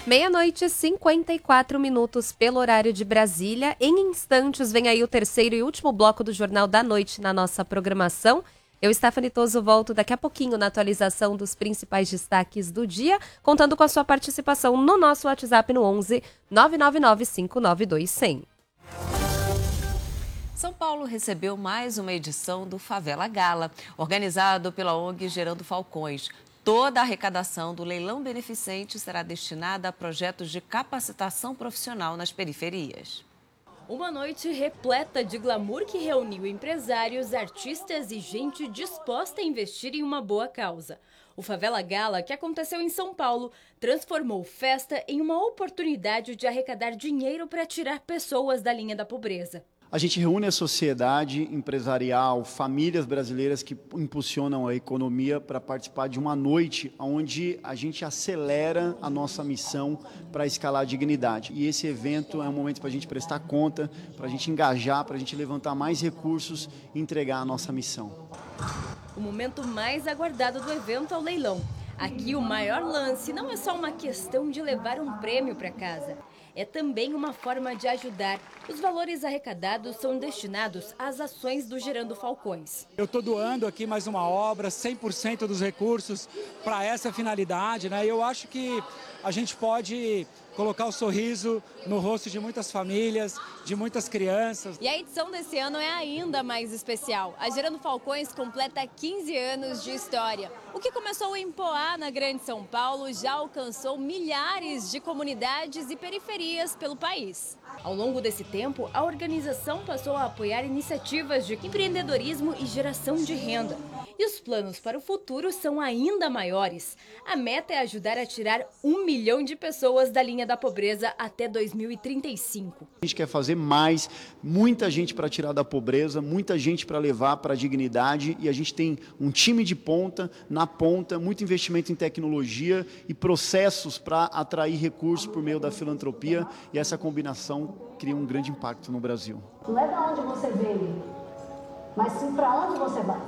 Meia-noite, 54 minutos pelo horário de Brasília. Em instantes vem aí o terceiro e último bloco do Jornal da Noite na nossa programação. Eu, Stephanie Toso, volto daqui a pouquinho na atualização dos principais destaques do dia, contando com a sua participação no nosso WhatsApp no 11 999 592 100. São Paulo recebeu mais uma edição do Favela Gala, organizado pela ONG Gerando Falcões. Toda a arrecadação do leilão beneficente será destinada a projetos de capacitação profissional nas periferias. Uma noite repleta de glamour que reuniu empresários, artistas e gente disposta a investir em uma boa causa. O Favela Gala, que aconteceu em São Paulo, transformou festa em uma oportunidade de arrecadar dinheiro para tirar pessoas da linha da pobreza. A gente reúne a sociedade empresarial, famílias brasileiras que impulsionam a economia para participar de uma noite onde a gente acelera a nossa missão para escalar a dignidade. E esse evento é um momento para a gente prestar conta, para a gente engajar, para a gente levantar mais recursos e entregar a nossa missão. O momento mais aguardado do evento é o leilão. Aqui o maior lance não é só uma questão de levar um prêmio para casa. É também uma forma de ajudar. Os valores arrecadados são destinados às ações do Gerando Falcões. Eu estou doando aqui mais uma obra, 100% dos recursos para essa finalidade, né? Eu acho que a gente pode colocar o sorriso no rosto de muitas famílias, de muitas crianças. E a edição desse ano é ainda mais especial. A Gerando Falcões completa 15 anos de história. O que começou em Poá, na Grande São Paulo, já alcançou milhares de comunidades e periferias pelo país. Ao longo desse tempo, a organização passou a apoiar iniciativas de empreendedorismo e geração de renda. E os planos para o futuro são ainda maiores. A meta é ajudar a tirar 1 milhão de pessoas da linha da pobreza até 2035. A gente quer fazer mais, muita gente para tirar da pobreza, muita gente para levar para a dignidade, e a gente tem um time de ponta, na ponta, muito investimento em tecnologia e processos para atrair recursos por meio da filantropia, e essa combinação cria um grande impacto no Brasil. Não é de onde você veio, mas sim para onde você vai.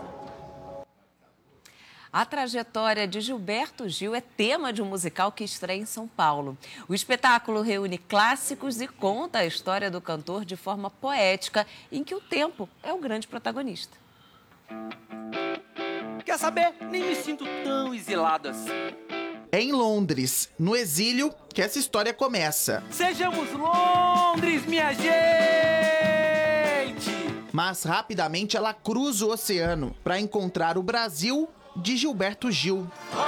A trajetória de Gilberto Gil é tema de um musical que estreia em São Paulo. O espetáculo reúne clássicos e conta a história do cantor de forma poética, em que o tempo é o grande protagonista. Quer saber? Nem me sinto tão exilado assim. É em Londres, no exílio, que essa história começa. Sejamos Londres, minha gente! Mas rapidamente ela cruza o oceano para encontrar o Brasil de Gilberto Gil.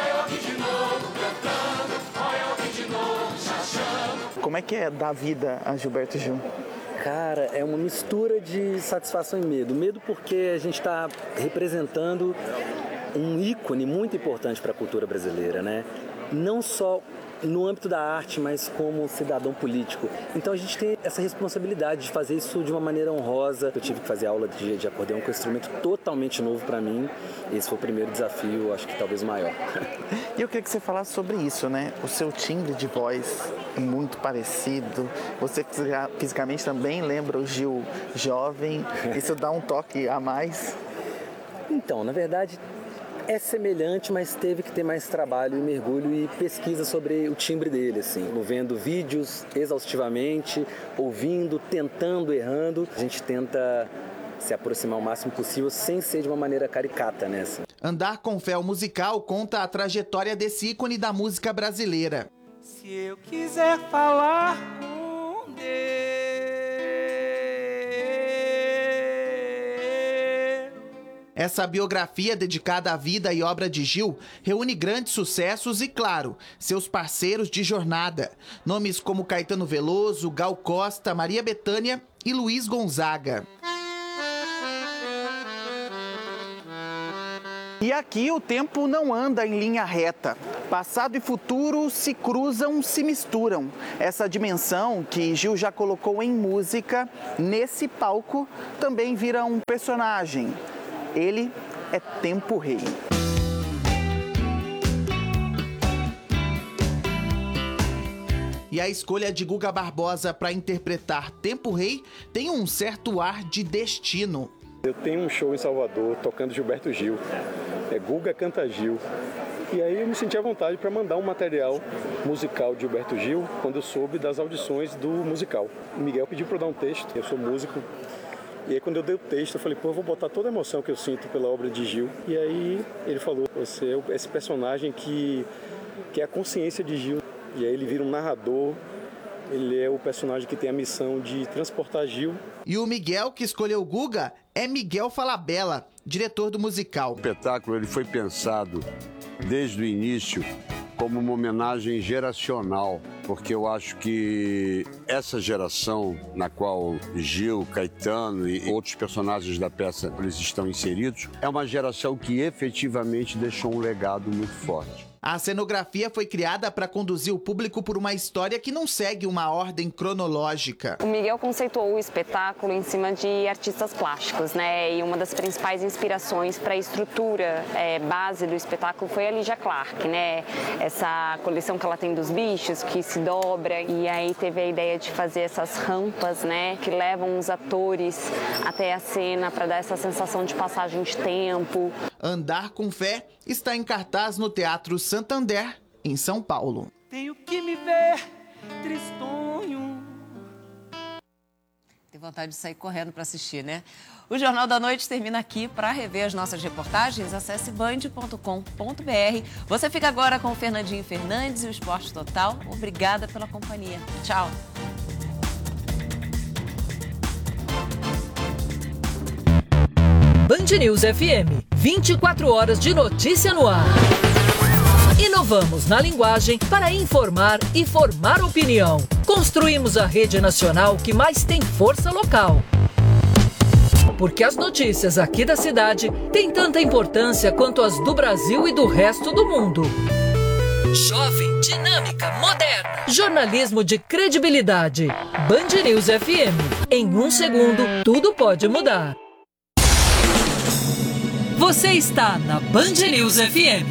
Como é que é dar vida a Gilberto Gil? Cara, é uma mistura de satisfação e medo. Medo porque a gente está representando um ícone muito importante para a cultura brasileira, né? Não só no âmbito da arte, mas como cidadão político. Então a gente tem essa responsabilidade de fazer isso de uma maneira honrosa. Eu tive que fazer aula de acordeão com um instrumento totalmente novo para mim. Esse foi o primeiro desafio, acho que talvez o maior. E eu queria que você falasse sobre isso, né? O seu timbre de voz é muito parecido. Você fisicamente também lembra o Gil jovem. Isso dá um toque a mais? Então, na verdade, é semelhante, mas teve que ter mais trabalho e mergulho e pesquisa sobre o timbre dele, assim. Vendo vídeos exaustivamente, ouvindo, tentando, errando. A gente tenta se aproximar o máximo possível sem ser de uma maneira caricata, né? Assim. Andar com Fé, o musical, conta a trajetória desse ícone da música brasileira. Se eu quiser falar com Deus. Essa biografia dedicada à vida e obra de Gil reúne grandes sucessos e, claro, seus parceiros de jornada. Nomes como Caetano Veloso, Gal Costa, Maria Bethânia e Luiz Gonzaga. E aqui o tempo não anda em linha reta. Passado e futuro se cruzam, se misturam. Essa dimensão que Gil já colocou em música, nesse palco, também vira um personagem. Ele é Tempo Rei. E a escolha de Guga Barbosa para interpretar Tempo Rei tem um certo ar de destino. Eu tenho um show em Salvador tocando Gilberto Gil. Guga canta Gil. E aí eu me senti à vontade para mandar um material musical de Gilberto Gil quando eu soube das audições do musical. O Miguel pediu para eu dar um texto, eu sou músico. E aí quando eu dei o texto, eu falei, eu vou botar toda a emoção que eu sinto pela obra de Gil. E aí ele falou, você é esse personagem que é a consciência de Gil. E aí ele vira um narrador, ele é o personagem que tem a missão de transportar Gil. E o Miguel que escolheu o Guga é Miguel Falabella, diretor do musical. O espetáculo ele foi pensado desde o início como uma homenagem geracional, porque eu acho que essa geração na qual Gil, Caetano e outros personagens da peça eles estão inseridos, é uma geração que efetivamente deixou um legado muito forte. A cenografia foi criada para conduzir o público por uma história que não segue uma ordem cronológica. O Miguel conceituou o espetáculo em cima de artistas plásticos, né? E uma das principais inspirações para a estrutura base do espetáculo foi a Lygia Clark, né? Essa coleção que ela tem dos bichos, que se dobra, e aí teve a ideia de fazer essas rampas, né? Que levam os atores até a cena para dar essa sensação de passagem de tempo. Andar com Fé está em cartaz no Teatro Santander, em São Paulo. Tenho que me ver tristonho. Tem vontade de sair correndo para assistir, né? O Jornal da Noite termina aqui. Para rever as nossas reportagens, acesse band.com.br. Você fica agora com o Fernandinho Fernandes e o Esporte Total. Obrigada pela companhia. Tchau. Band News FM, 24 horas de notícia no ar. Inovamos na linguagem para informar e formar opinião. Construímos a rede nacional que mais tem força local. Porque as notícias aqui da cidade têm tanta importância quanto as do Brasil e do resto do mundo. Jovem, dinâmica, moderna. Jornalismo de credibilidade. Band News FM. Em 1 segundo, tudo pode mudar. Você está na Band News FM.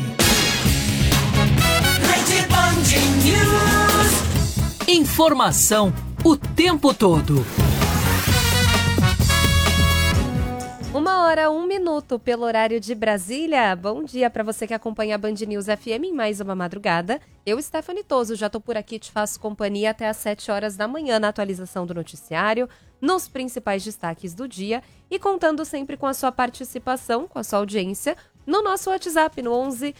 Rede Band News. Informação o tempo todo. 1h01 pelo horário de Brasília. Bom dia para você que acompanha a Band News FM em mais uma madrugada. Eu, Stephanie Toso, já tô por aqui, te faço companhia até às 7 horas da manhã na atualização do noticiário, nos principais destaques do dia e contando sempre com a sua participação, com a sua audiência, no nosso WhatsApp, no 11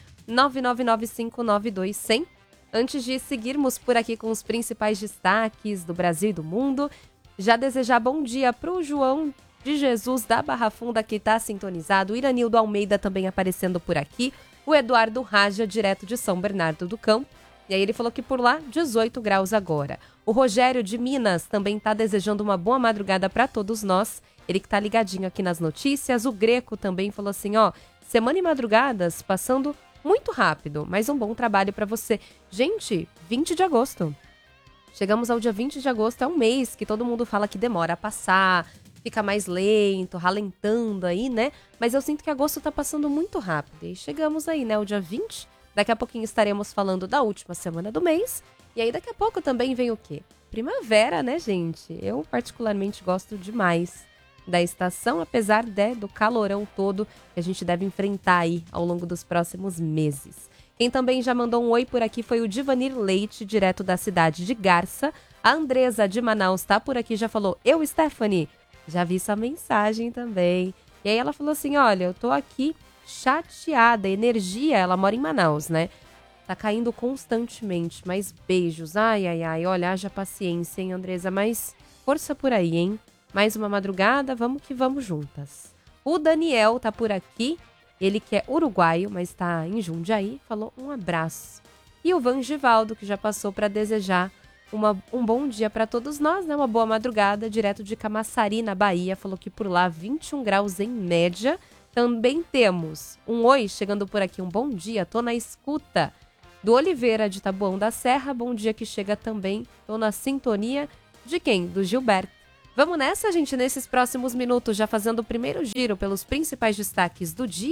999592100. Antes de seguirmos por aqui com os principais destaques do Brasil e do mundo, já desejar bom dia para o João de Jesus da Barra Funda, que está sintonizado, o Iranildo Almeida também aparecendo por aqui, o Eduardo Raja, direto de São Bernardo do Campo, e aí ele falou que por lá 18 graus agora. O Rogério de Minas também está desejando uma boa madrugada para todos nós, ele que está ligadinho aqui nas notícias. O Greco também falou assim, semana e madrugadas passando muito rápido, mas um bom trabalho para você. Gente, 20 de agosto. Chegamos ao dia 20 de agosto, é um mês que todo mundo fala que demora a passar, fica mais lento, ralentando aí, né? Mas eu sinto que agosto tá passando muito rápido. E chegamos aí, né? O dia 20. Daqui a pouquinho estaremos falando da última semana do mês. E aí daqui a pouco também vem o quê? Primavera, né, gente? Eu particularmente gosto demais da estação, apesar do calorão todo que a gente deve enfrentar aí ao longo dos próximos meses. Quem também já mandou um oi por aqui foi o Divanir Leite, direto da cidade de Garça. A Andresa de Manaus tá por aqui, já falou, eu, Stephanie, já vi sua mensagem também. E aí ela falou assim, olha, eu tô aqui chateada, energia, ela mora em Manaus, né? Tá caindo constantemente, mas beijos, ai, olha, haja paciência, hein, Andresa, mas força por aí, hein? Mais uma madrugada, vamos que vamos juntas. O Daniel tá por aqui, ele que é uruguaio, mas tá em Jundiaí, falou um abraço. E o Vangivaldo, que já passou para desejar um bom dia para todos nós, né? Uma boa madrugada, direto de Camaçari, na Bahia. Falou que por lá 21 graus em média. Também temos um oi chegando por aqui, um bom dia, tô na escuta. Do Oliveira de Taboão da Serra, bom dia que chega também. Tô na sintonia de quem? Do Gilberto. Vamos nessa, gente, nesses próximos minutos, já fazendo o primeiro giro pelos principais destaques do dia.